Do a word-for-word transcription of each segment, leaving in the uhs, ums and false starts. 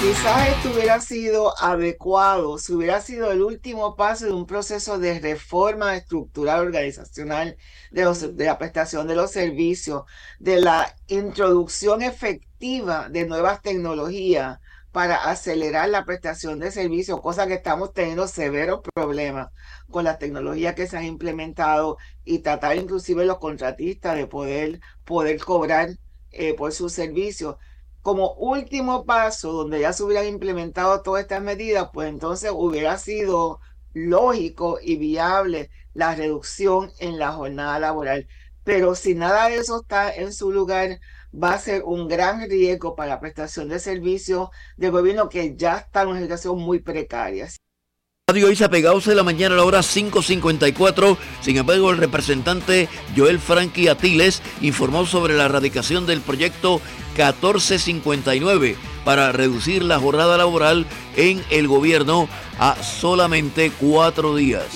Quizás esto hubiera sido adecuado, si hubiera sido el último paso de un proceso de reforma estructural organizacional de, los, de la prestación de los servicios, de la introducción efectiva de nuevas tecnologías para acelerar la prestación de servicios, cosa que estamos teniendo severos problemas con las tecnologías que se han implementado y tratar inclusive los contratistas de poder, poder cobrar eh, por sus servicios. Como último paso, donde ya se hubieran implementado todas estas medidas, pues entonces hubiera sido lógico y viable la reducción en la jornada laboral. Pero si nada de eso está en su lugar, va a ser un gran riesgo para la prestación de servicios del gobierno que ya está en una situación muy precaria. Radio Isa Pegados de la mañana a la hora cinco cincuenta y cuatro. Sin embargo, el representante Joel Frankie Atiles informó sobre la erradicación del proyecto catorce cincuenta y nueve para reducir la jornada laboral en el gobierno a solamente cuatro días.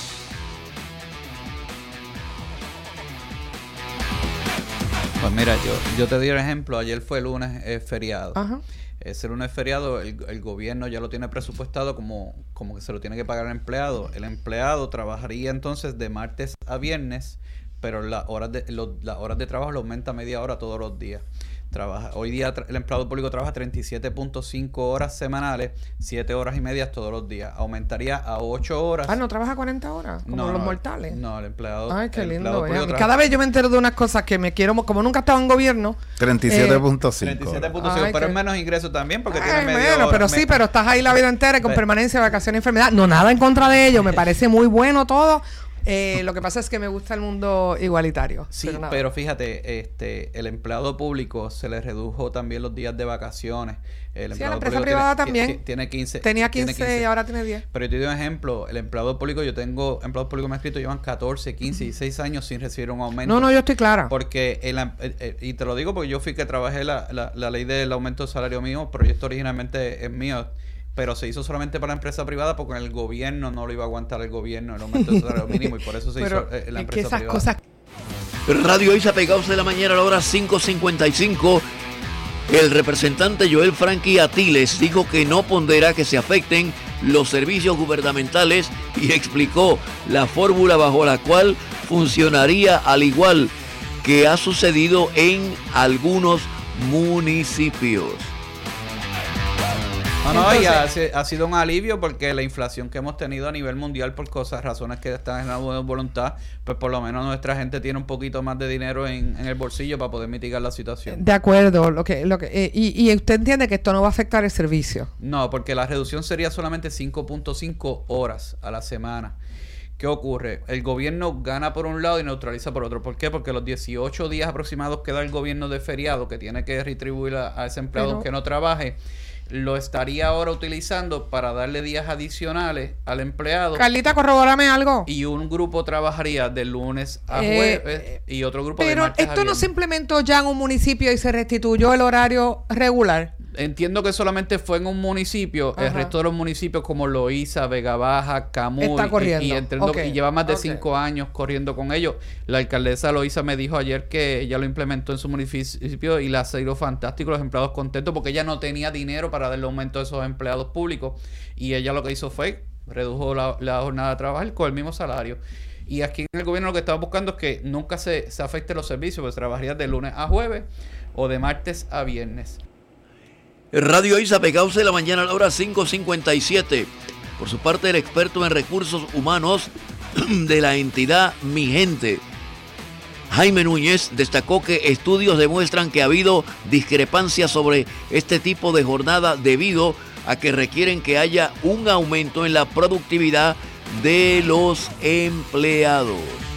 Pues mira, yo, yo te di el ejemplo, ayer fue lunes eh, feriado. Ajá. Ese lunes feriado, el, el gobierno ya lo tiene presupuestado como, como que se lo tiene que pagar al empleado. El empleado trabajaría entonces de martes a viernes, pero las horas de, lo, las horas de trabajo lo aumenta media hora todos los días. Trabaja, hoy día tra- el empleado público trabaja treinta y siete punto cinco horas semanales, siete horas y media todos los días. Aumentaría a ocho horas. Ah, ¿no trabaja cuarenta horas? Como No, los no, mortales. No, el empleado. Ay, qué el lindo. empleado público eh. trabaja- Cada vez yo me entero de unas cosas que me quiero, como nunca estaba en gobierno. treinta y siete punto cinco. treinta y siete punto cinco, Ay, pero qué- es menos ingreso también porque Ay, tiene media bueno, hora. pero Me- sí, pero estás ahí la vida entera y con Ve- permanencia, vacación, enfermedad. No, nada en contra de ello. Me parece muy bueno todo. Eh, lo que pasa es que me gusta el mundo igualitario. Sí, pero, pero, nada. fíjate, este, el empleado público se le redujo también los días de vacaciones. El Sí, a la empleado empresa público privada tiene, también. ti- Tiene quince. Tenía tiene quince y ahora tiene diez. Pero yo te doy un ejemplo. El empleado público, yo tengo empleados públicos me han escrito, llevan catorce, quince, dieciséis años sin recibir un aumento. No, no, yo estoy clara. Porque, el, eh, eh, y te lo digo porque yo fui que trabajé la, la, la ley del aumento del salario mínimo. El proyecto originalmente es mío, pero se hizo solamente para la empresa privada porque el gobierno no lo iba a aguantar el gobierno, el aumento del salario mínimo, y por eso se Pero hizo eh, la es que empresa esas privada. cosas. Radio Isa Pegados de la mañana a la hora cinco cincuenta y cinco. El representante Joel Frankie Atiles dijo que no pondera que se afecten los servicios gubernamentales y explicó la fórmula bajo la cual funcionaría al igual que ha sucedido en algunos municipios. No, no, y Entonces- ha, ha sido un alivio porque la inflación que hemos tenido a nivel mundial por cosas, razones que están en la buena voluntad, pues por lo menos nuestra gente tiene un poquito más de dinero en, en el bolsillo para poder mitigar la situación. De acuerdo, lo que, lo que, eh, y, y usted entiende que esto no va a afectar el servicio. No, porque la reducción sería solamente cinco punto cinco horas a la semana. ¿Qué ocurre? El gobierno gana por un lado y neutraliza por otro. ¿Por qué? Porque los dieciocho días aproximados que da el gobierno de feriado, que tiene que retribuir a, a ese empleado Pero- que no trabaje, lo estaría ahora utilizando para darle días adicionales al empleado. Carlita, corrobórame algo. Y un grupo trabajaría de lunes a Eh, jueves y otro grupo de Pero martes a esto no viernes. se implementó ya en un municipio y se restituyó el horario regular. Entiendo que solamente fue en un municipio. El Ajá. resto de los municipios como Loíza, Vega Baja, Camuy, Está y- corriendo. y, entiendo Ok, que y lleva más de ok. cinco años corriendo con ellos. La alcaldesa Loíza me dijo ayer que ella lo implementó en su municipio y le ha sido fantástico, los empleados contentos porque ella no tenía dinero para darle aumento a esos empleados públicos y ella lo que hizo fue redujo la, la jornada de trabajo con el mismo salario. Y aquí en el gobierno lo que estaba buscando es que nunca se, se afecten los servicios, pues trabajarías de lunes a jueves o de martes a viernes. Radio Isa Pegados de la mañana a la hora cinco cincuenta y siete. Por su parte, el experto en recursos humanos de la entidad Mi Gente, Jaime Núñez, destacó que estudios demuestran que ha habido discrepancias sobre este tipo de jornada debido a que requieren que haya un aumento en la productividad de los empleados.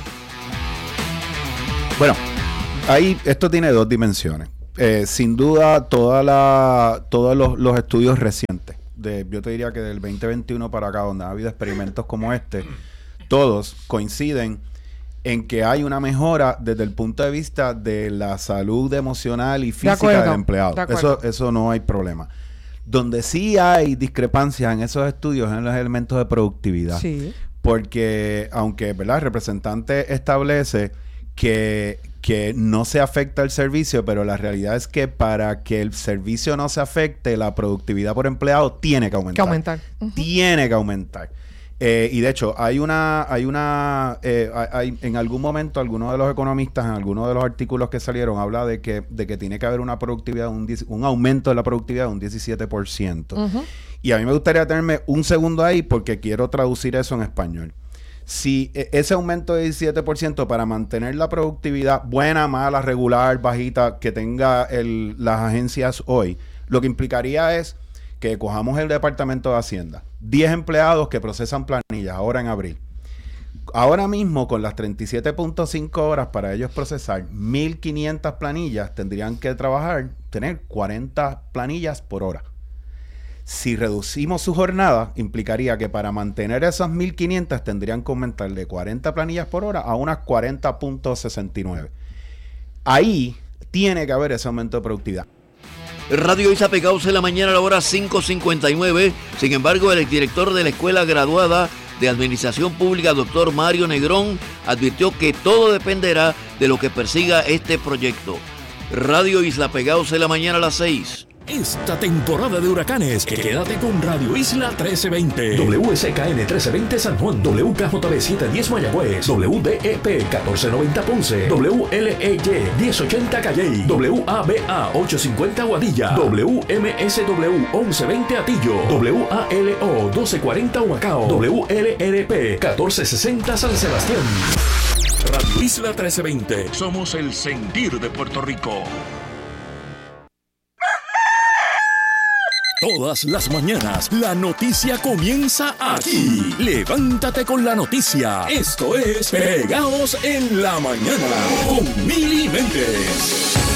Bueno, ahí esto tiene dos dimensiones. Eh, sin duda, toda la, todos los, los estudios recientes, de, yo te diría que del veinte veintiuno para acá, donde ha habido experimentos como este, todos coinciden en que hay una mejora desde el punto de vista de la salud emocional y física acuerdo, del empleado. de acuerdo. Eso, eso no hay problema. Donde sí hay discrepancias en esos estudios es en los elementos de productividad. Sí. Porque, aunque, ¿verdad? El representante establece que, que no se afecta el servicio, pero la realidad es que para que el servicio no se afecte, la productividad por empleado tiene que aumentar. Que aumentar. Uh-huh. Tiene que aumentar. Eh, y de hecho, hay una, hay una, eh, hay, en algún momento, algunos de los economistas, en algunos de los artículos que salieron, habla de que, de que tiene que haber una productividad, un, un aumento de la productividad de un diecisiete por ciento. Uh-huh. Y a mí me gustaría tenerme un segundo ahí porque quiero traducir eso en español. Si ese aumento de diecisiete por ciento para mantener la productividad buena, mala, regular, bajita, que tenga el, las agencias hoy, lo que implicaría es que cojamos el Departamento de Hacienda, diez empleados que procesan planillas ahora en abril. Ahora mismo, con las treinta y siete punto cinco horas para ellos procesar mil quinientas planillas, tendrían que trabajar, tener cuarenta planillas por hora. Si reducimos su jornada, implicaría que para mantener esas mil quinientas tendrían que aumentar de cuarenta planillas por hora a unas cuarenta punto sesenta y nueve. Ahí tiene que haber ese aumento de productividad. Radio Isa Pegados en la mañana a la hora cinco cincuenta y nueve. Sin embargo, el exdirector de la Escuela Graduada de Administración Pública, doctor Mario Negrón, advirtió que todo dependerá de lo que persiga este proyecto. Radio Isla Pegados en la mañana a las seis. Esta temporada de huracanes, quédate con Radio Isla trece veinte. W S K N trece veinte San Juan, W K J B setecientos diez Mayagüez, W D E P catorce noventa Ponce, W L E Y diez ochenta Calley, W A B A ochocientos cincuenta Guadilla, W M S W once veinte Atillo, W A L O doce cuarenta Humacao, W L R P catorce sesenta San Sebastián. Radio Isla trece veinte. Somos el sentir de Puerto Rico. Todas las mañanas, la noticia comienza aquí. Levántate con la noticia. Esto es Pegados en la Mañana con Mili Méndez.